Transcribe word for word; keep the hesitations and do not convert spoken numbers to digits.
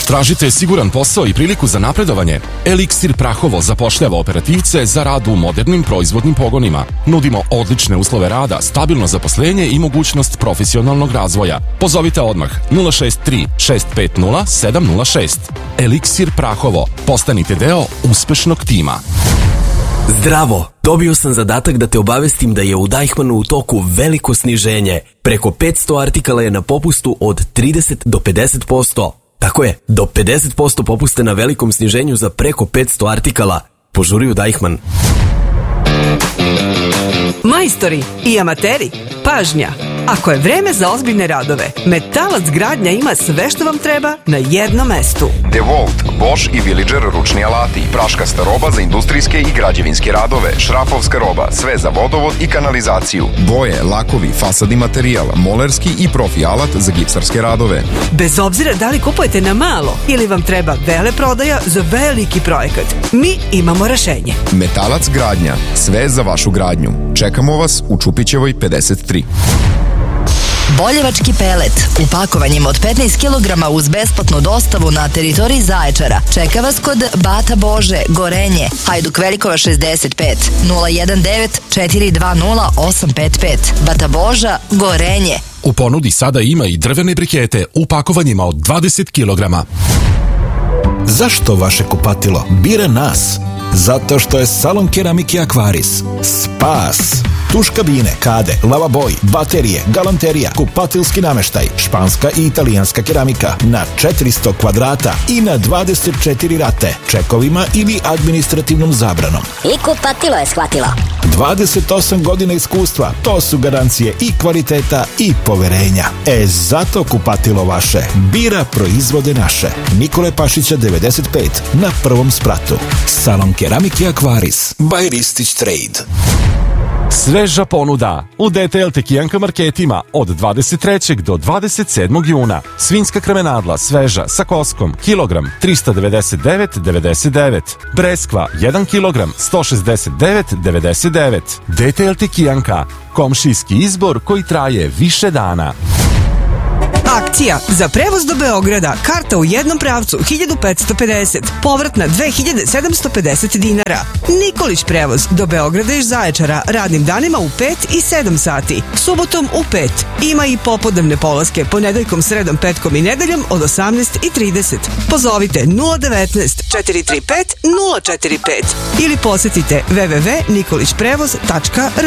Tražite siguran posao i priliku za napredovanje? Eliksir Prahovo zapošljava operativce za rad u modernim proizvodnim pogonima. Nudimo odlične uslove rada, stabilno zaposlenje i mogućnost profesionalnog razvoja. Pozovite odmah nula šest tri šest pet nula sedam nula šest. Eliksir Prahovo. Postanite deo uspešnog tima. Zdravo! Dobio sam zadatak da te obavestim da je u Deichmannu u toku veliko sniženje. Preko petsto artikala je na popustu od trideset do pedeset posto. Tako je, do pedeset posto popuste na velikom sniženju za preko petsto artikala. Požuri u Deichmann. Majstori i amateri, pažnja! Ako je vreme za ozbiljne radove, Metalac Gradnja ima sve što vam treba na jednom mestu. DeWalt, Bosch i Villager ručni alati, praškasta roba za industrijske i građevinske radove, šrafovska roba, sve za vodovod i kanalizaciju, boje, lakovi, fasadni materijal, molerski i profi alat za gipsarske radove. Bez obzira da li kupujete na malo ili vam treba veleprodaja za veliki projekat, mi imamo rešenje. Metalac Gradnja, sve za vašu gradnju. Čekamo vas u Čupićevoj pedeset tri. Boljevački pelet u pakovanjima od petnaest kilograma uz besplatnu dostavu na teritoriji Zaječara. Čeka vas kod Bata Bože, Gorenje, Hajduk Velikova šezdeset pet, nula jedan devet četiri dva nula osam pet pet. Bata Boža, Gorenje. U ponudi sada ima i drvene brikete u pakovanjima od dvadeset kilograma. Zašto vaše kupatilo bira nas? Zato što je salon keramike Aquaris spas. Tuš kabine, kade, lavaboj, baterije, galanterija, kupatilski nameštaj, španska i italijanska keramika na četiristo kvadrata i na dvadeset četiri rate, čekovima ili administrativnom zabranom. I kupatilo je shvatilo. dvadeset osam godina iskustva, to su garancije i kvaliteta i poverenja. E, zato kupatilo vaše bira proizvode naše. Nikole Pašića devedeset pet na prvom spratu. Salon keramike Aquaris by Ristić Trade. Sveža ponuda u D T L Tekijanka marketima od dvadeset trećeg do dvadeset sedmog juna. Svinjska kremenadla sveža sa koskom kilogram trista devedeset devet zarez devedeset devet. Breskva jedan kilogram sto šezdeset devet zarez devedeset devet. D T L Tekijanka, komšijski izbor koji traje više dana. Akcija za prevoz do Beograda, karta u jednom pravcu hiljadu petsto pedeset, povratna dve hiljade sedamsto pedeset dinara. Nikolić prevoz do Beograda iz Zaječara radnim danima u pet i sedam sati, subotom u pet. Ima i popodnevne polaske ponedeljkom, sredom, petkom i nedeljom od osamnaest i trideset. Pozovite nula devetnaest četiri tri pet nula četiri pet ili posetite w w w tačka nikolić prevoz tačka r